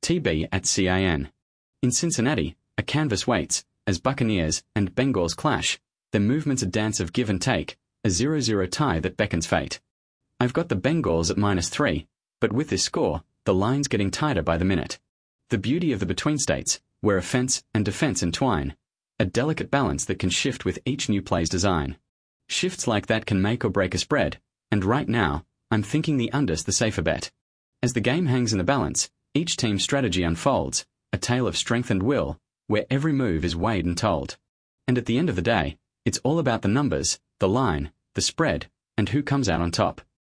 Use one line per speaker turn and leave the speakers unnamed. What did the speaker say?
TB at CAN. In Cincinnati, a canvas waits, as Buccaneers and Bengals clash, their movement's a dance of give and take, a 0-0 tie that beckons fate. I've got the Bengals at -3, but with this score, the line's getting tighter by the minute. The beauty of the between states, where offense and defense entwine, a delicate balance that can shift with each new play's design. Shifts like that can make or break a spread, and right now, I'm thinking the under's the safer bet. As the game hangs in the balance, each team's strategy unfolds, a tale of strength and will, where every move is weighed and told. And at the end of the day, it's all about the numbers, the line, the spread, and who comes out on top.